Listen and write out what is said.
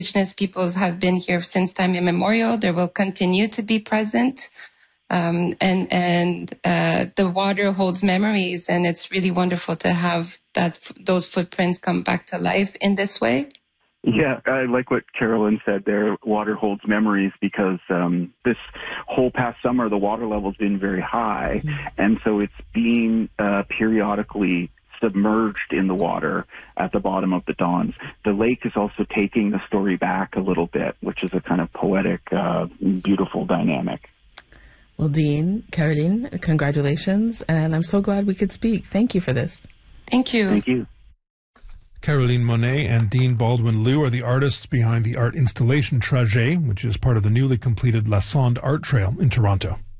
Indigenous peoples have been here since time immemorial. They will continue to be present. The water holds memories, and it's really wonderful to have those footprints come back to life in this way. Yeah, I like what Carolyn said there. Water holds memories because this whole past summer, the water level's been very high, and so it's being periodically submerged in the water at the bottom of the Dons. The lake is also taking the story back a little bit, which is a kind of poetic, beautiful dynamic. Well, Dean, Caroline, congratulations, and I'm so glad we could speak. Thank you for this. Thank you. Thank you. Caroline Monet and Dean Baldwin-Liu are the artists behind the art installation Trajet, which is part of the newly completed La Sonde Art Trail in Toronto.